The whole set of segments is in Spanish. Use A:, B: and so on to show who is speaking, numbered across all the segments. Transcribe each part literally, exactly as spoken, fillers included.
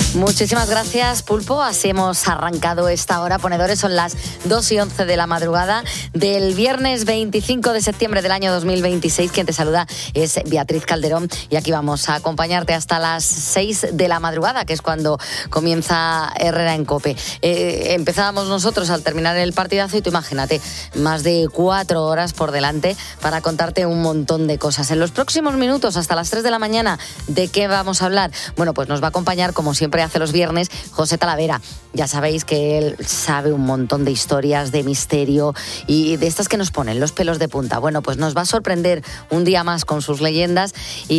A: Muchísimas gracias, Pulpo. Así hemos arrancado esta hora. Ponedores, son las dos y once de la madrugada del viernes veinticinco de septiembre del año dos mil veintiséis. Quien te saluda es Beatriz Calderón y aquí vamos a acompañarte hasta las seis de la madrugada, que es cuando comienza Herrera en COPE. Eh, empezábamos nosotros al terminar el partidazo y tú imagínate, más de cuatro horas por delante para contarte un montón de cosas. En los próximos minutos, hasta las tres de la mañana, ¿de qué vamos a hablar? Bueno, pues nos va a acompañar, como siempre hace los viernes, José Talavera. Ya sabéis que él sabe un montón de historias, de misterio y de estas que nos ponen los pelos de punta. Bueno, pues nos va a sorprender un día más con sus leyendas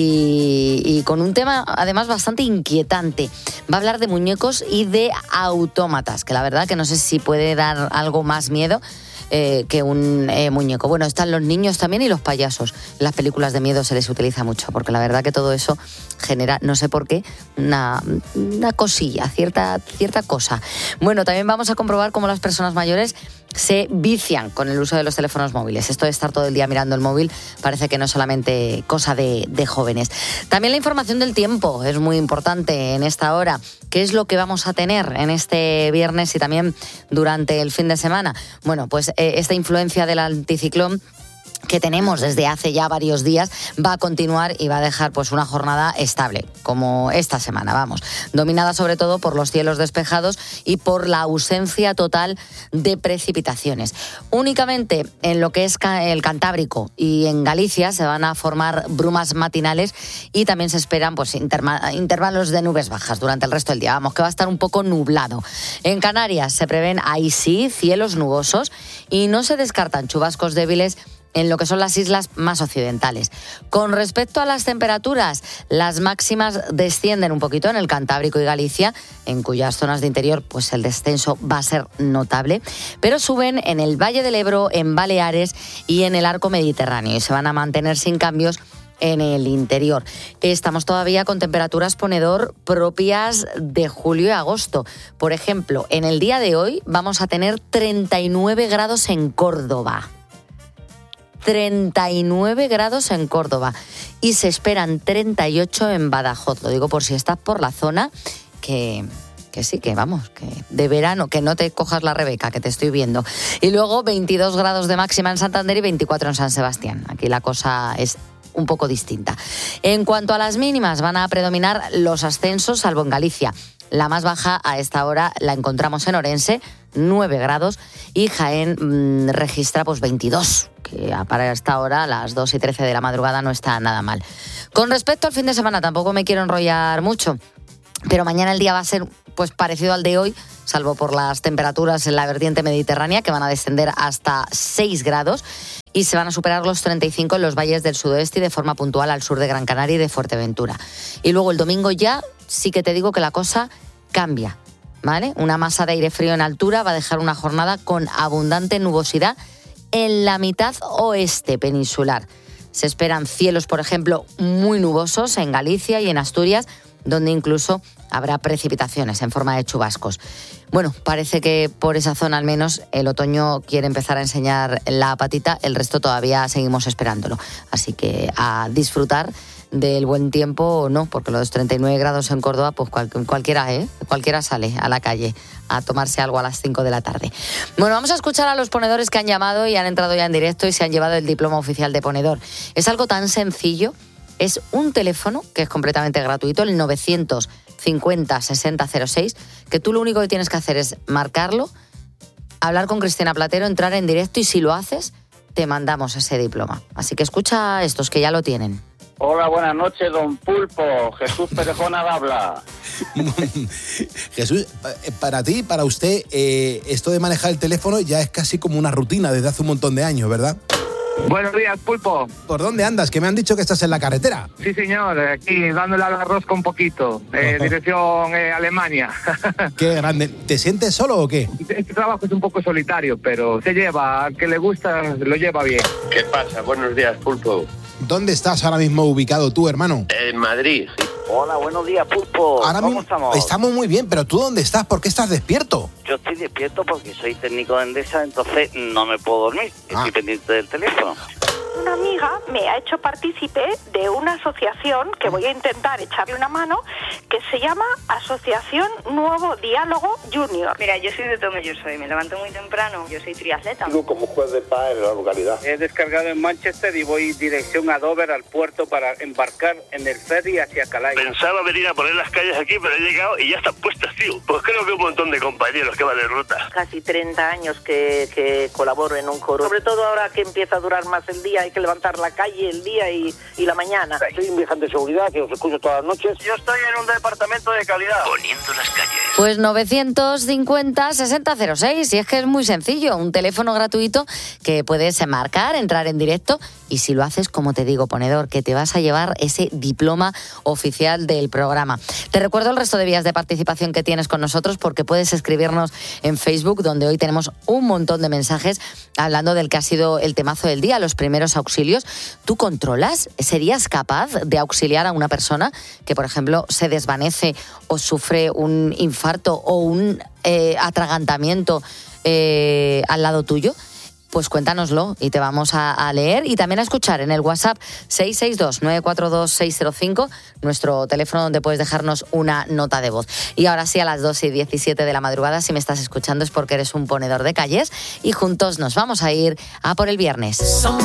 A: y, y con un tema además bastante inquietante. Va a hablar de muñecos y de autómatas, que la verdad que no sé si puede dar algo más miedo Eh, que un eh, muñeco. Bueno, están los niños también y los payasos. En las películas de miedo se les utiliza mucho, porque la verdad que todo eso genera, no sé por qué, una, una cosilla, cierta, cierta cosa. Bueno, también vamos a comprobar cómo las personas mayores se vician con el uso de los teléfonos móviles. Esto de estar todo el día mirando el móvil parece que no es solamente cosa de, de jóvenes. También la información del tiempo es muy importante en esta hora. ¿Qué es lo que vamos a tener en este viernes y también durante el fin de semana? Bueno, pues eh, esta influencia del anticiclón que tenemos desde hace ya varios días va a continuar y va a dejar pues una jornada estable, como esta semana, vamos, dominada sobre todo por los cielos despejados y por la ausencia total de precipitaciones. Únicamente en lo que es el Cantábrico y en Galicia se van a formar brumas matinales y también se esperan pues interma- intervalos de nubes bajas durante el resto del día, vamos, que va a estar un poco nublado. En Canarias se prevén ahí sí cielos nubosos y no se descartan chubascos débiles en lo que son las islas más occidentales. Con respecto a las temperaturas, las máximas descienden un poquito en el Cantábrico y Galicia, en cuyas zonas de interior pues el descenso va a ser notable, pero suben en el Valle del Ebro, en Baleares y en el arco mediterráneo y se van a mantener sin cambios en el interior. Estamos todavía con temperaturas, ponedor, propias de julio y agosto. Por ejemplo, en el día de hoy vamos a tener treinta y nueve grados en Córdoba. treinta y nueve grados en Córdoba y se esperan treinta y ocho en Badajoz. Lo digo por si estás por la zona, que, que sí, que vamos, que de verano, que no te cojas la Rebeca, que te estoy viendo. Y luego veintidós grados de máxima en Santander y veinticuatro en San Sebastián. Aquí la cosa es un poco distinta. En cuanto a las mínimas, van a predominar los ascensos, salvo en Galicia. La más baja a esta hora la encontramos en Orense, nueve grados, y Jaén mmm, registra pues veintidós, que para esta hora, a las dos y trece de la madrugada, no está nada mal. Con respecto al fin de semana, tampoco me quiero enrollar mucho, pero mañana el día va a ser pues parecido al de hoy, salvo por las temperaturas en la vertiente mediterránea, que van a descender hasta seis grados, y se van a superar los treinta y cinco en los valles del sudoeste y de forma puntual al sur de Gran Canaria y de Fuerteventura. Y luego el domingo ya sí que te digo que la cosa cambia, ¿vale? Una masa de aire frío en altura va a dejar una jornada con abundante nubosidad en la mitad oeste peninsular. Se esperan cielos, por ejemplo, muy nubosos en Galicia y en Asturias, donde incluso habrá precipitaciones en forma de chubascos. Bueno, parece que por esa zona al menos el otoño quiere empezar a enseñar la patita, el resto todavía seguimos esperándolo. Así que a disfrutar del buen tiempo o no, porque los treinta y nueve grados en Córdoba, pues cual, cualquiera, ¿eh? Cualquiera sale a la calle a tomarse algo a las cinco de la tarde. Bueno, vamos a escuchar a los ponedores que han llamado y han entrado ya en directo y se han llevado el diploma oficial de ponedor. Es algo tan sencillo, es un teléfono que es completamente gratuito, el novecientos cincuenta sesenta cero seis, que tú lo único que tienes que hacer es marcarlo, hablar con Cristina Platero, entrar en directo y si lo haces, te mandamos ese diploma. Así que escucha a estos que ya lo tienen.
B: Hola, buenas noches, don Pulpo. Jesús Perejona habla.
C: Jesús, para ti, para usted, eh, esto de manejar el teléfono ya es casi como una rutina desde hace un montón de años, ¿verdad?
B: Buenos días, Pulpo.
C: ¿Por dónde andas? Que me han dicho que estás en la carretera.
B: Sí, señor, aquí dándole al arroz con poquito, eh, dirección eh, Alemania.
C: Qué grande. ¿Te sientes solo o qué?
B: Este trabajo es un poco solitario, pero se lleva, al que le gusta, lo lleva bien.
D: ¿Qué pasa? Buenos días, Pulpo.
C: ¿Dónde estás ahora mismo ubicado tú, hermano?
D: En Madrid, sí.
E: Hola, buenos días, Pulpo.
C: Ahora
E: ¿Cómo
C: mismo
E: estamos?
C: Estamos muy bien, pero ¿tú dónde estás? ¿Por qué estás despierto?
E: Yo estoy despierto porque soy técnico de Endesa, entonces no me puedo dormir. Estoy
C: Ah.
E: pendiente del teléfono.
F: Hola, mijo. hija me ha hecho partícipe de una asociación que voy a intentar echarle una mano, que se llama Asociación Nuevo Diálogo Junior.
G: Mira, yo soy de Tomelloso y me levanto muy temprano. Yo soy triatleta.
H: Sigo como juez de paz en la localidad.
I: He descargado en Manchester y voy dirección a Dover, al puerto, para embarcar en el ferry hacia Calais.
J: Pensaba venir a poner las calles aquí, pero he llegado y ya están puestas, tío. Pues creo que un montón de compañeros que van de ruta.
K: Casi treinta años que, que colaboro en un coro. Sobre todo ahora que empieza a durar más el día, hay que levantar la calle, el día y, y la mañana.
H: Soy un vigilante de seguridad que os escucho todas las noches.
J: Yo estoy en un departamento de calidad.
D: Poniendo las calles.
A: Pues novecientos cincuenta sesenta cero seis, y es que es muy sencillo, un teléfono gratuito que puedes marcar, entrar en directo, y si lo haces, como te digo, ponedor, que te vas a llevar ese diploma oficial del programa. Te recuerdo el resto de vías de participación que tienes con nosotros, porque puedes escribirnos en Facebook, donde hoy tenemos un montón de mensajes hablando del que ha sido el temazo del día, los primeros auxilios. ¿Tú controlas? ¿Serías capaz de auxiliar a una persona que, por ejemplo, se desvanece o sufre un infarto o un eh, atragantamiento eh, al lado tuyo? Pues cuéntanoslo y te vamos a, a leer y también a escuchar en el WhatsApp seis seis dos, nueve cuatro dos, seis cero cinco, nuestro teléfono donde puedes dejarnos una nota de voz. Y ahora sí, a las dos y diecisiete de la madrugada, si me estás escuchando es porque eres un ponedor de calles, y juntos nos vamos a ir a por el viernes.